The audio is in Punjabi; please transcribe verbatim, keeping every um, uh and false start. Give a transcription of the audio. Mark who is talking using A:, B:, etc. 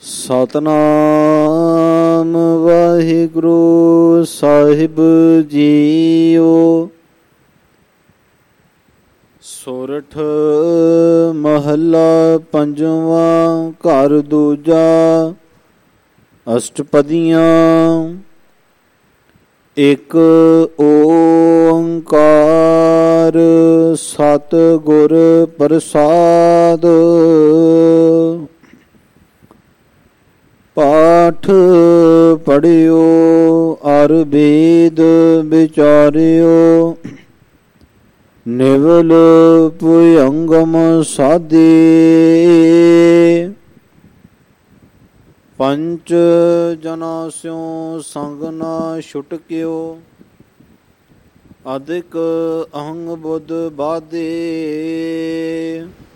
A: ਸਤਿਨਾਮ ਵਾਹਿਗੁਰੂ ਸਾਹਿਬ ਜੀਓ। ਸੋਰਠ ਮਹੱਲਾ ਪੰਜਵਾਂ। ਘਰ ਦੂਜਾ। ਅਸ਼ਟਪਦੀਆਂ। ਇੱਕ ਓੰਕਾਰ ਸਤਿਗੁਰ ਪ੍ਰਸਾਦ। ਪਾਠ ਪੜਿਓ ਅਰ ਵੇਦ ਵਿਚਾਰਿਓ। ਨਿਵਲ ਭੁਯੰਗਮ ਸਾਧੇ। ਪੰਚ ਜਨਾ ਸਿਉ ਸੰਗ ਨਾ ਛੁਟਕਿਓ। ਅਧਿਕ ਅਹੰਗ ਬੁੱਧ ਬਾਧੇ।